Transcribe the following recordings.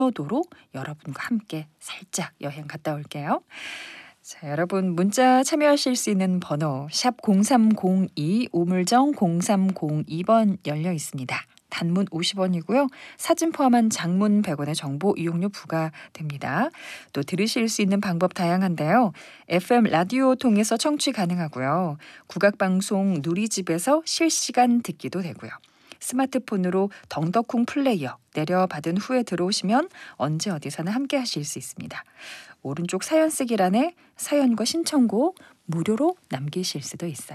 도로 여러분과 함께 살짝 여행 갔다 올게요. 자, 여러분 문자 참여하실 수 있는 번호 샵 0302 우물정 0302번 열려 있습니다. 단문 50원이고요. 사진 포함한 장문 100원의 정보 이용료 부과됩니다. 또 들으실 수 있는 방법 다양한데요. FM 라디오 통해서 청취 가능하고요. 국악방송 누리집에서 실시간 듣기도 되고요. 스마트폰으로 덩덕쿵 플레이어 내려받은 후에 들어오시면 언제 어디서나 함께 하실 수 있습니다. 오른쪽 사연 쓰기란에 사연과 신청곡 무료로 남기실 수도 있어요.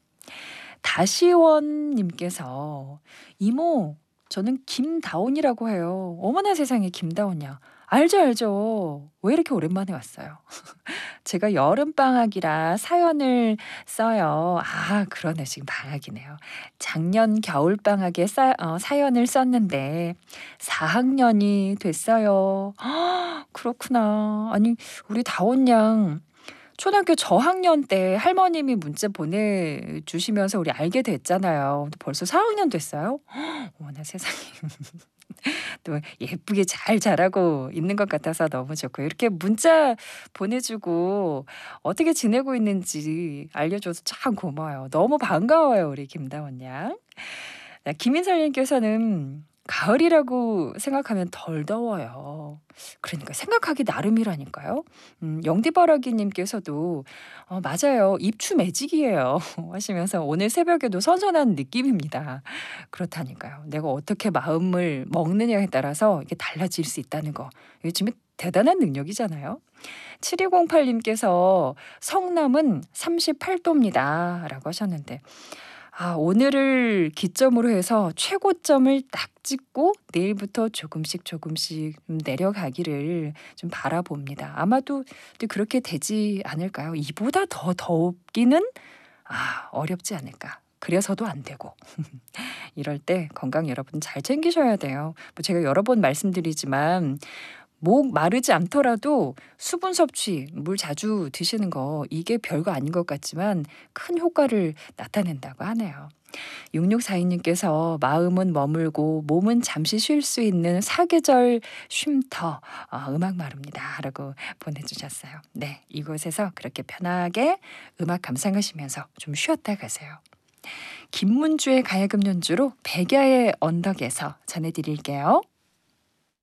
다시원님께서 이모 저는 김다온이라고 해요. 어머나 세상에 김다온이야. 알죠. 왜 이렇게 오랜만에 왔어요? 제가 여름방학이라 사연을 써요. 아 그러네 지금 방학이네요. 작년 겨울방학에 사연을 썼는데 4학년이 됐어요. 그렇구나. 아니 우리 다온 양 초등학교 저학년 때 할머님이 문자 보내주시면서 우리 알게 됐잖아요. 근데 벌써 4학년 됐어요? 어머나 세상에. 또 예쁘게 잘 자라고 있는 것 같아서 너무 좋고요. 이렇게 문자 보내주고 어떻게 지내고 있는지 알려줘서 참 고마워요. 너무 반가워요 우리 김다원 양. 김인설님께서는 가을이라고 생각하면 덜 더워요. 그러니까 생각하기 나름이라니까요. 영디바라기님께서도 맞아요. 입추 매직이에요. 하시면서 오늘 새벽에도 선선한 느낌입니다. 그렇다니까요. 내가 어떻게 마음을 먹느냐에 따라서 이게 달라질 수 있다는 거. 요즘에 대단한 능력이잖아요. 7208님께서 성남은 38도입니다. 라고 하셨는데 오늘을 기점으로 해서 최고점을 딱 찍고 내일부터 조금씩 내려가기를 좀 바라봅니다. 아마도 또 그렇게 되지 않을까요? 이보다 더 덥기는 어렵지 않을까. 그래서도 안 되고. 이럴 때 건강 여러분 잘 챙기셔야 돼요. 뭐 제가 여러 번 말씀드리지만 목 마르지 않더라도 수분 섭취, 물 자주 드시는 거 이게 별거 아닌 것 같지만 큰 효과를 나타낸다고 하네요. 6642님께서 마음은 머물고 몸은 잠시 쉴 수 있는 사계절 쉼터 음악 마릅니다 라고 보내주셨어요. 네, 이곳에서 그렇게 편하게 음악 감상하시면서 좀 쉬었다 가세요. 김문주의 가야금 연주로 백야의 언덕에서 전해드릴게요.